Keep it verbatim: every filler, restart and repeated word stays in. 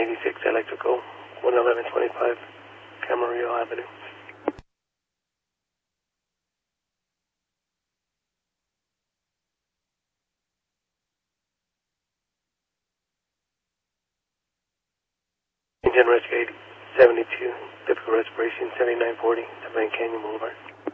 eighty-six Electrical, one eleven twenty-five Camarillo Avenue. Engine rescue eighty seventy-two, typical respiration seventy-nine forty, Van Canyon Boulevard.